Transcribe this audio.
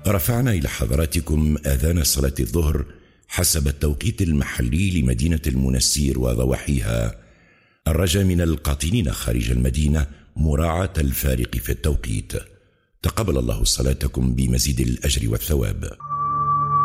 رفعنا إلى حضراتكم آذان صلاة الظهر حسب التوقيت المحلي لمدينة المنسير وضواحيها، الرجاء من القاطنين خارج المدينة مراعاة الفارق في التوقيت. تقبل الله صلاتكم بمزيد الأجر والثواب.